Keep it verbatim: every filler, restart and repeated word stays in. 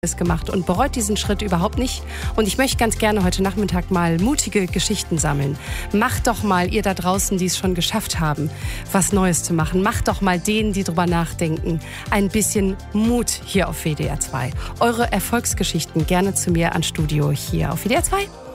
gemacht und bereut diesen Schritt überhaupt nicht. Und ich möchte ganz gerne heute Nachmittag mal mutige Geschichten sammeln. Macht doch mal, ihr da draußen, die es schon geschafft haben, was Neues zu machen. Macht doch mal denen, die drüber nachdenken, ein bisschen Mut hier auf W D R zwei. Eure Erfolgsgeschichten gerne zu mir ans Studio hier auf W D R zwei.